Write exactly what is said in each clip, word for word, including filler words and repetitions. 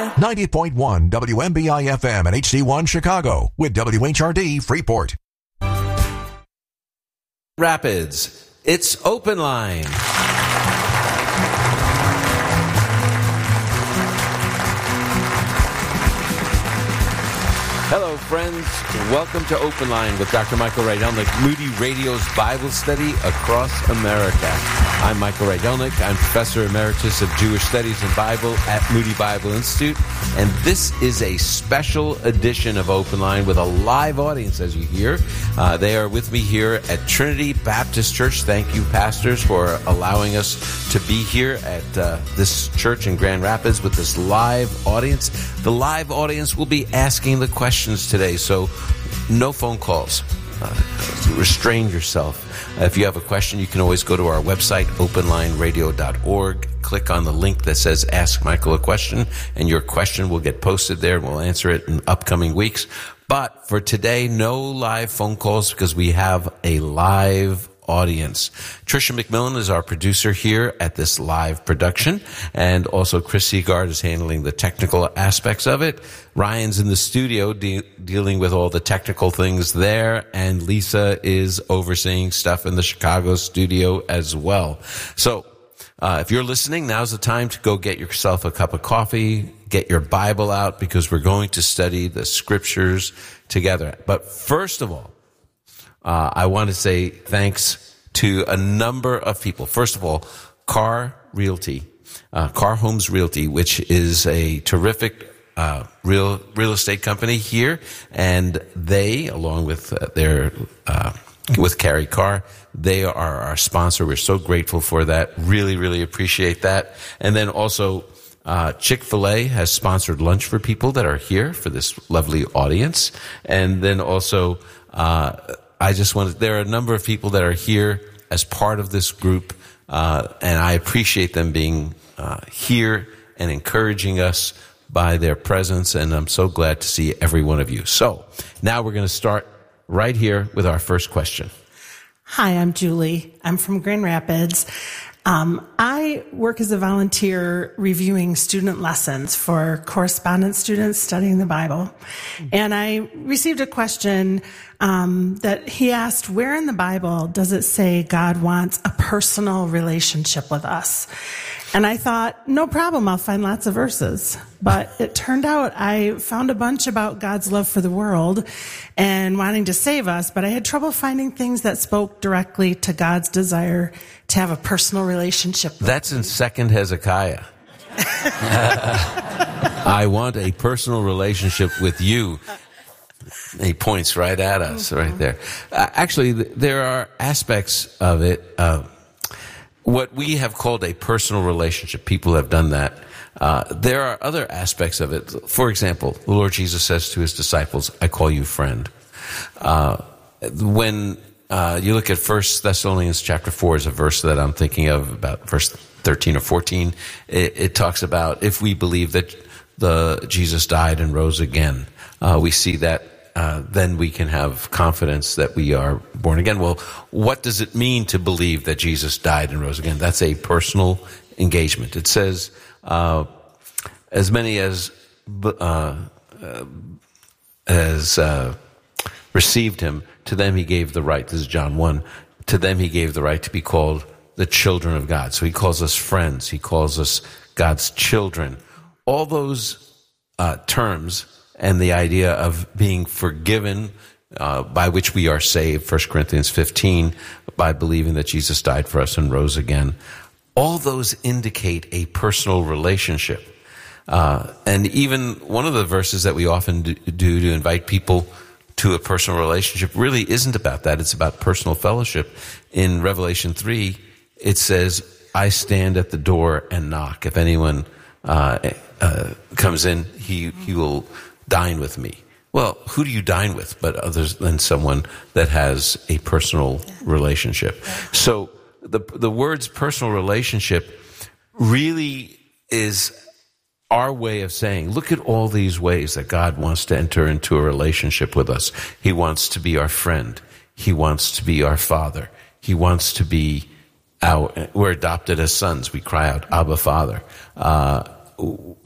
ninety point one W M B I F M and H D one Chicago with W H R D Freeport. Rapids, it's Open Line. Hello, friends. Welcome to Open Line with Doctor Michael Rydelnik, Moody Radio's Bible study across America. I'm Michael Rydelnik. I'm Professor Emeritus of Jewish Studies and Bible at Moody Bible Institute. And this is a special edition of Open Line with a live audience, as you hear. Uh, they are with me here at Trinity Baptist Church. Thank you, pastors, for allowing us to be here at uh, this church in Grand Rapids with this live audience. The live audience will be asking the questions today, so no phone calls. Uh, restrain yourself. Uh, if you have a question, you can always go to our website, open line radio dot org. Click on the link that says Ask Michael a Question, and your question will get posted there, and we'll answer it in upcoming weeks. But for today, no live phone calls because we have a live audience. Tricia McMillan is our producer here at this live production, and also Chris Seagard is handling the technical aspects of it. Ryan's in the studio de- dealing with all the technical things there, and Lisa is overseeing stuff in the Chicago studio as well. So, uh, if you're listening, now's the time to go get yourself a cup of coffee, get your Bible out, because we're going to study the scriptures together. But first of all, Uh, I want to say thanks to a number of people. First of all, Car Realty, uh, Car Homes Realty, which is a terrific uh, real real estate company here, and they, along with uh, their uh, with Carrie Carr, they are our sponsor. We're so grateful for that. Really, really appreciate that. And then also, Uh, Chick-fil-A has sponsored lunch for people that are here for this lovely audience. And then also, uh, I just wanted, there are a number of people that are here as part of this group, uh, and I appreciate them being uh, here and encouraging us by their presence, and I'm so glad to see every one of you. So, now we're going to start right here with our first question. Hi, I'm Julie. I'm from Grand Rapids. Um, I work as a volunteer reviewing student lessons for correspondence students studying the Bible. And I received a question um, that he asked, where in the Bible does it say God wants a personal relationship with us? And I thought, no problem, I'll find lots of verses. But it turned out I found a bunch about God's love for the world and wanting to save us, but I had trouble finding things that spoke directly to God's desire to have a personal relationship with That's in Second Hezekiah. I want a personal relationship with you. He points right at us, right there. Uh, actually, there are aspects of it, uh, what we have called a personal relationship. People have done that. Uh, there are other aspects of it. For example, the Lord Jesus says to his disciples, I call you friend. Uh, when uh, you look at First Thessalonians chapter four is a verse that I'm thinking of, about verse thirteen or fourteen. It, it talks about if we believe that the Jesus died and rose again, uh, we see that Uh, then we can have confidence that we are born again. Well, what does it mean to believe that Jesus died and rose again? That's a personal engagement. It says, uh, as many as uh, uh, as uh, received him, to them he gave the right. This is John one. To them he gave the right to be called the children of God. So he calls us friends. He calls us God's children. All those uh, terms and the idea of being forgiven, uh, by which we are saved, First Corinthians fifteen, by believing that Jesus died for us and rose again. All those indicate a personal relationship. Uh, and even one of the verses that we often do, do to invite people to a personal relationship really isn't about that. It's about personal fellowship. In Revelation three, it says, I stand at the door and knock. If anyone uh, uh, comes in, he, he will dine with me. Well, who do you dine with but others than someone that has a personal relationship? So the the words personal relationship really is our way of saying, look at all these ways that God wants to enter into a relationship with us. He wants to be our friend. He wants to be our father. He wants to be our, we're adopted as sons. We cry out, Abba, Father. Uh,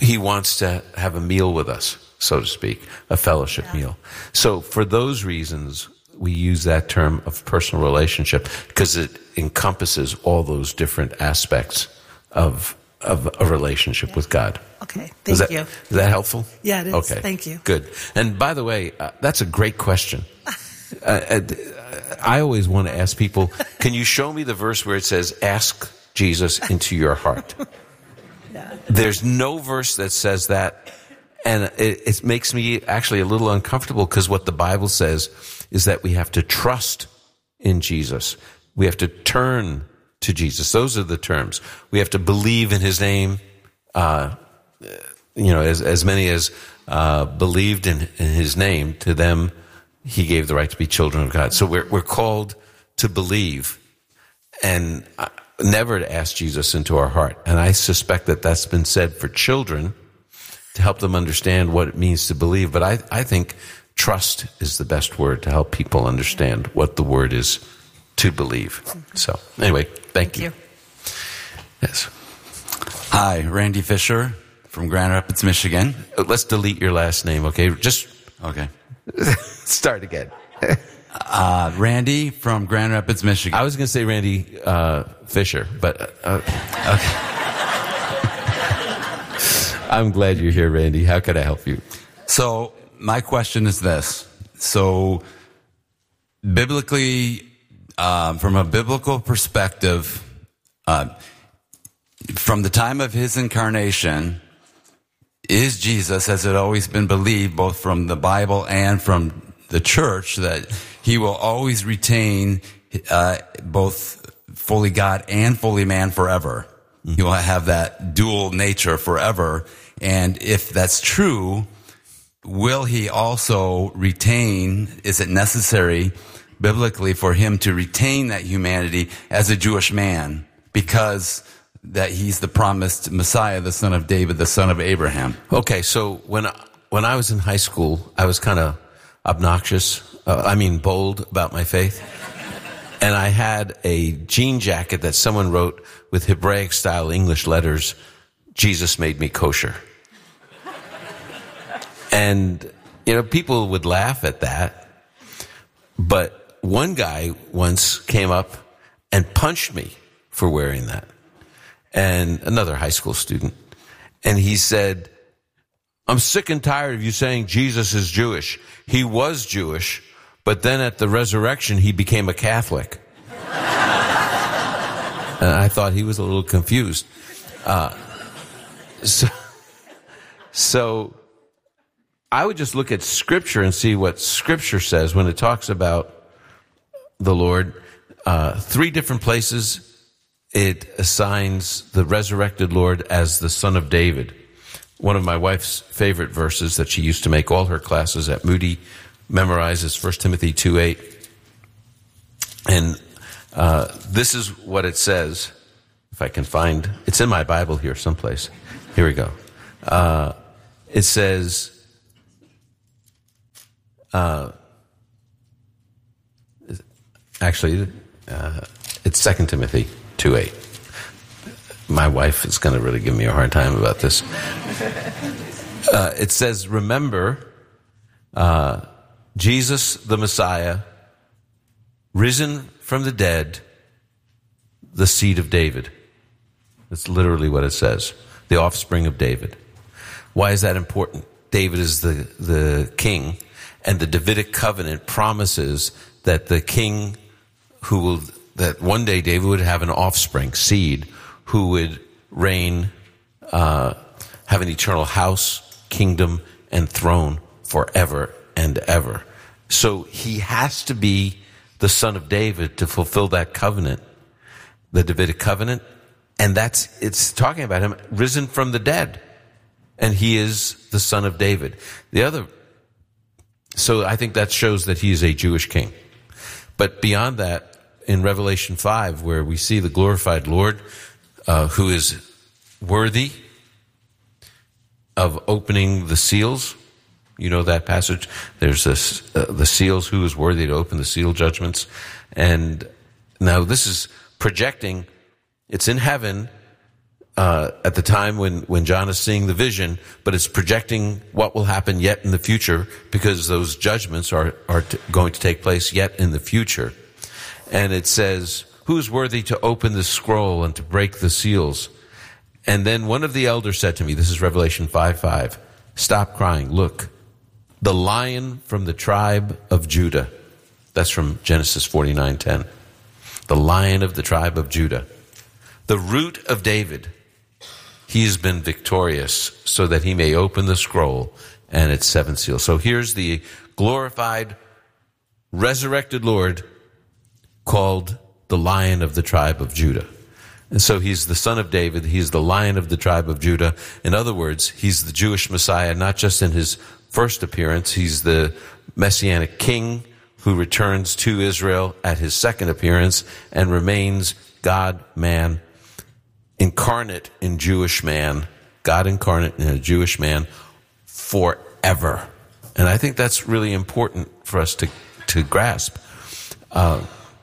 he wants to have a meal with us, so to speak, a fellowship yeah. meal. So for those reasons, we use that term of personal relationship because it encompasses all those different aspects of of a relationship yeah. with God. Okay, thank is that, you. Is that helpful? Yeah, it is. Okay, thank you. Good. And by the way, uh, that's a great question. uh, I always want to ask people, can you show me the verse where it says, ask Jesus into your heart? Yeah. There's no verse that says that, and it, it makes me actually a little uncomfortable because what the Bible says is that we have to trust in Jesus. We have to turn to Jesus. Those are the terms. We have to believe in his name. Uh, you know, as, as many as uh, believed in, in his name, to them he gave the right to be children of God. So we're we're called to believe and uh, never to ask Jesus into our heart. And I suspect that that's been said for children to help them understand what it means to believe. But I, I think trust is the best word to help people understand what the word is to believe. So anyway, thank, thank you. you. Yes. Hi, Randy Fisher from Grand Rapids, Michigan. Let's delete your last name, okay? Just okay. Start again. uh, Randy from Grand Rapids, Michigan. I was going to say Randy uh, Fisher, but uh, okay. I'm glad you're here, Randy. How can I help you? So my question is this. So biblically, um, from a biblical perspective, uh, from the time of his incarnation, is Jesus, as it always been believed, both from the Bible and from the church, that he will always retain uh, both fully God and fully man forever. Mm-hmm. He will have that dual nature forever. And if that's true, will he also retain, is it necessary biblically for him to retain that humanity as a Jewish man? Because that he's the promised Messiah, the son of David, the son of Abraham. Okay, so when when I was in high school, I was kind of obnoxious, uh, I mean bold about my faith. And I had a jean jacket that someone wrote with Hebraic-style English letters, Jesus made me kosher. And, you know, people would laugh at that. But one guy once came up and punched me for wearing that. And another high school student. And he said, I'm sick and tired of you saying Jesus is Jewish. He was Jewish, but then at the resurrection, he became a Catholic. And I thought he was a little confused. Uh, so, so I would just look at Scripture and see what Scripture says when it talks about the Lord. Uh, three different places it assigns the resurrected Lord as the Son of David. One of my wife's favorite verses that she used to make all her classes at Moody memorize is First Timothy two eight. And uh, this is what it says, if I can find, it's in my Bible here someplace. Here we go. Uh, it says, uh, actually, uh, it's Second Timothy two eight. My wife is going to really give me a hard time about this. Uh, it says, remember, uh, Jesus the Messiah, risen from the dead, the seed of David. That's literally what it says. The offspring of David. Why is that important? David is the, the king, and the Davidic covenant promises that the king who will, that one day David would have an offspring, seed, who would reign, uh, have an eternal house, kingdom, and throne forever and ever. So he has to be the son of David to fulfill that covenant, the Davidic covenant. And that's, it's talking about him risen from the dead. And he is the son of David. The other, so I think that shows that he is a Jewish king. But beyond that, in Revelation five, where we see the glorified Lord, uh, who is worthy of opening the seals. You know that passage? There's this, uh, the seals, who is worthy to open the seal judgments. And now this is projecting, it's in heaven, uh, at the time when, when John is seeing the vision, but it's projecting what will happen yet in the future, because those judgments are, are t- going to take place yet in the future. And it says, "Who is worthy to open the scroll and to break the seals?" And then one of the elders said to me, this is Revelation five five, "Stop crying. Look, the Lion from the tribe of Judah." That's from Genesis forty-nine ten. The Lion of the tribe of Judah. The root of David. He has been victorious so that he may open the scroll and its seven seals. So here's the glorified, resurrected Lord called the Lion of the tribe of Judah. And so he's the son of David. He's the Lion of the tribe of Judah. In other words, he's the Jewish Messiah, not just in his first appearance. He's the Messianic king who returns to Israel at his second appearance and remains God, man, incarnate in Jewish man, God incarnate in a Jewish man forever. And I think that's really important for us to, to grasp. Uh,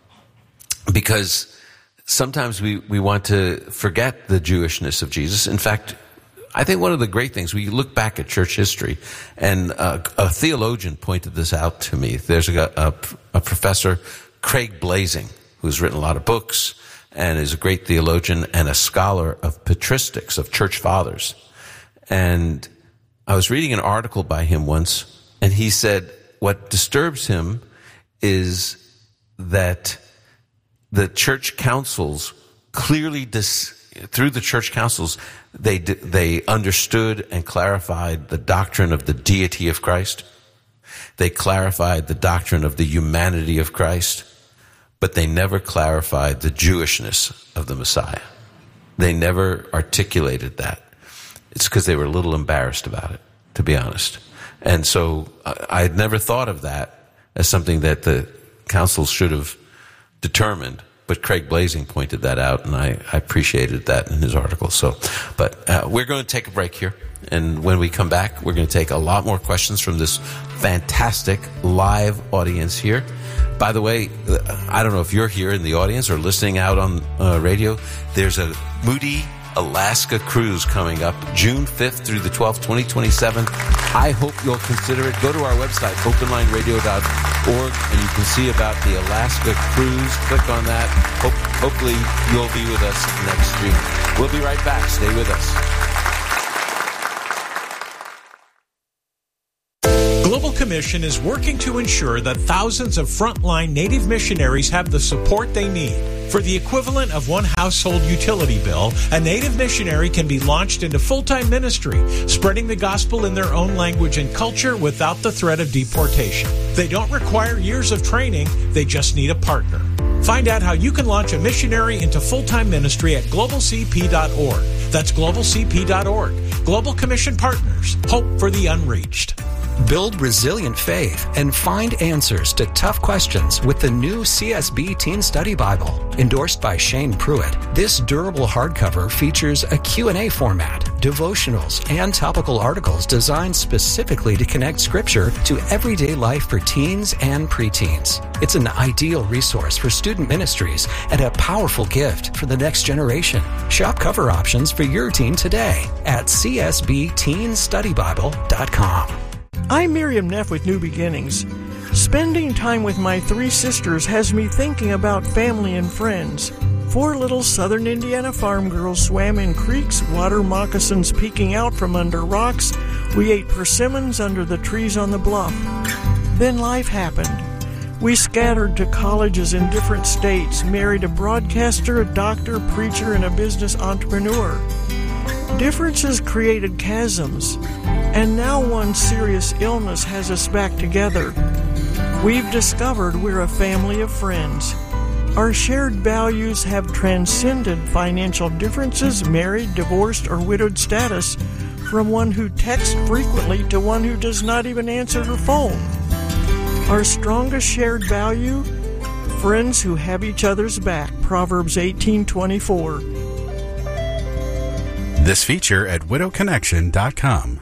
because sometimes we, we want to forget the Jewishness of Jesus. In fact, I think one of the great things, we look back at church history, and uh, a theologian pointed this out to me. There's a, a, a professor, Craig Blazing, who's written a lot of books and is a great theologian and a scholar of patristics, of church fathers. And I was reading an article by him once, and he said what disturbs him is that the church councils clearly, dis, through the church councils, they they understood and clarified the doctrine of the deity of Christ. They clarified the doctrine of the humanity of Christ, but they never clarified the Jewishness of the Messiah. They never articulated that. It's because they were a little embarrassed about it, to be honest. And so I had never thought of that as something that the councils should have determined, but Craig Blazing pointed that out, and I, I appreciated that in his article. So, but uh, we're going to take a break here, and when we come back, we're going to take a lot more questions from this fantastic live audience here. By the way, I don't know if you're here in the audience or listening out on uh, radio. There's a Moody Alaska cruise coming up June fifth through the twelfth, twenty twenty-seven. I hope you'll consider it. Go to our website, open line radio dot org, and you can see about the Alaska cruise. Click on that. Hope, hopefully you'll be with us next June. We'll be right back. Stay with us. Global Commission is working to ensure that thousands of frontline Native missionaries have the support they need. For the equivalent of one household utility bill, a Native missionary can be launched into full-time ministry, spreading the gospel in their own language and culture without the threat of deportation. They don't require years of training, they just need a partner. Find out how you can launch a missionary into full-time ministry at global c p dot org. That's global c p dot org. Global Commission Partners. Hope for the unreached. Build resilient faith and find answers to tough questions with the new C S B Teen Study Bible. Endorsed by Shane Pruitt, this durable hardcover features a Q and A format, devotionals, and topical articles designed specifically to connect Scripture to everyday life for teens and preteens. It's an ideal resource for student ministries and a powerful gift for the next generation. Shop cover options for your teen today at c s b teen study bible dot com. I'm Miriam Neff with New Beginnings. Spending time with my three sisters has me thinking about family and friends. Four little southern Indiana farm girls swam in creeks, water moccasins peeking out from under rocks. We ate persimmons under the trees on the bluff. Then life happened. We scattered to colleges in different states, married a broadcaster, a doctor, preacher, and a business entrepreneur. Differences created chasms, and now one serious illness has us back together. We've discovered we're a family of friends. Our shared values have transcended financial differences, married, divorced, or widowed status, from one who texts frequently to one who does not even answer her phone. Our strongest shared value? Friends who have each other's back. Proverbs eighteen twenty-four. This feature at widow connection dot com.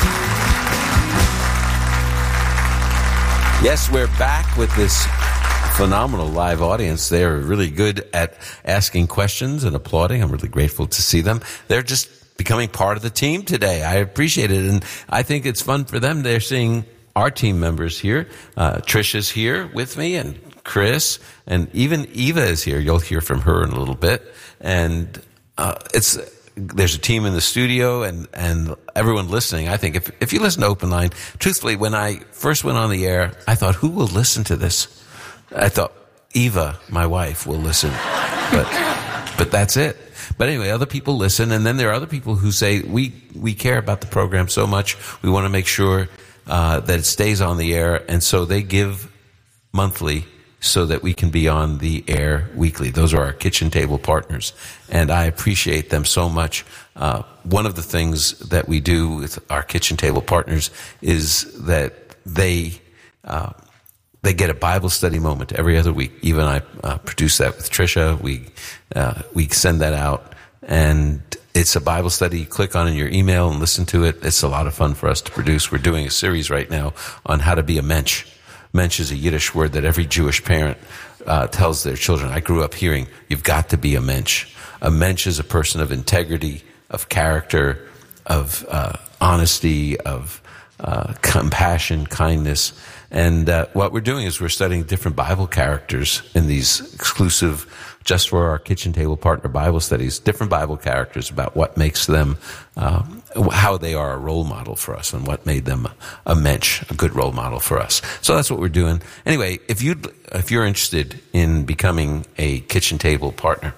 Yes, we're back with this phenomenal live audience. They are really good at asking questions and applauding. I'm really grateful to see them. They're just becoming part of the team today. I appreciate it, and I think it's fun for them. They're seeing our team members here. Uh, Trisha's here with me, and Chris, and even Eva is here. You'll hear from her in a little bit. And uh, it's there's a team in the studio, and, and everyone listening. I think if if you listen to Open Line, truthfully, when I first went on the air, I thought, who will listen to this? I thought, Eva, my wife, will listen. But but that's it. But anyway, other people listen, and then there are other people who say, we, we care about the program so much, we want to make sure uh, that it stays on the air, and so they give monthly so that we can be on the air weekly. Those are our kitchen table partners, and I appreciate them so much. Uh, one of the things that we do with our kitchen table partners is that they uh, they get a Bible study moment every other week. Even I uh, produce that with Trisha. We uh, we send that out, and it's a Bible study. You click on in your email and listen to it. It's a lot of fun for us to produce. We're doing a series right now on how to be a mensch. Mensch is a Yiddish word that every Jewish parent uh, tells their children. I grew up hearing, you've got to be a mensch. A mensch is a person of integrity, of character, of uh, honesty, of uh, compassion, kindness. And uh, what we're doing is we're studying different Bible characters in these exclusive, just for our kitchen table partner Bible studies, different Bible characters about what makes them, uh, how they are a role model for us and what made them a mensch, a good role model for us. So that's what we're doing. Anyway, if you if you're interested in becoming a kitchen table partner,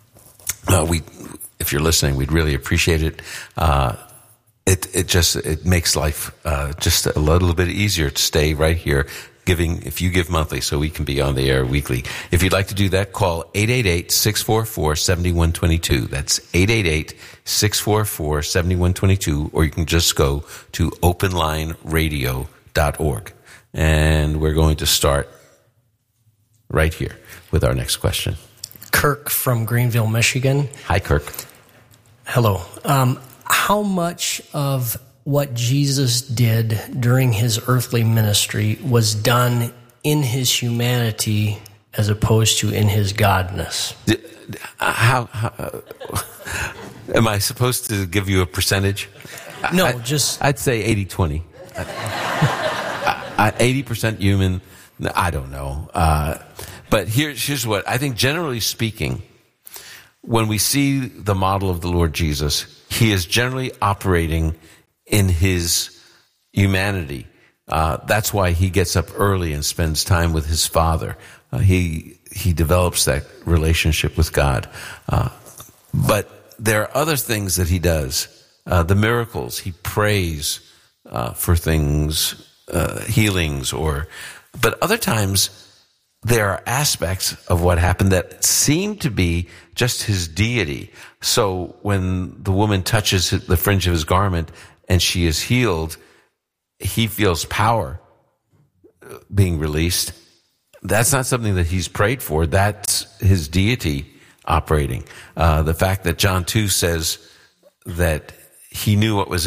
uh, we, if you're listening, we'd really appreciate it. Uh, It it just it makes life uh, just a little bit easier to stay right here, giving if you give monthly, so we can be on the air weekly. If you'd like to do that, call eight eight eight, six four four, seven one two two. That's eight eight eight, six four four, seven one two two, or you can just go to open line radio dot org. And we're going to start right here with our next question. Kirk from Greenville, Michigan. Hi, Kirk. Hello. Um, How much of what Jesus did during his earthly ministry was done in his humanity as opposed to in his godness? How, how uh, am I supposed to give you a percentage? No, I, just... I'd say eighty twenty. eighty percent human, I don't know. Uh, but here's, here's what, I think generally speaking, when we see the model of the Lord Jesus, he is generally operating in his humanity. Uh, that's why he gets up early and spends time with his Father. Uh, he he develops that relationship with God. Uh, but there are other things that he does. Uh, the miracles, he prays uh, for things, uh, healings, or. But other times, there are aspects of what happened that seem to be just his deity. So when the woman touches the fringe of his garment and she is healed, he feels power being released. That's not something that he's prayed for. That's his deity operating. Uh, the fact that John two says that he knew what was